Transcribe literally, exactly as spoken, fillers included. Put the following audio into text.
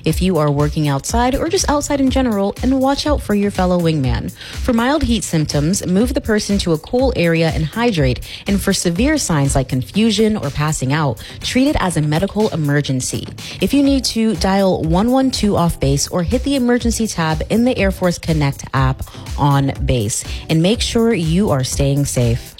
if you are working outside or just outside in general, and watch out for your fellow wingman. For mild heat symptoms, move the person to a cool area and hydrate. And for severe signs like confusion or passing out, treat it as a medical emergency. If you need to, dial one one two off base or hit the emergency tab in the Air Force Connect app on base. And make sure you are staying safe.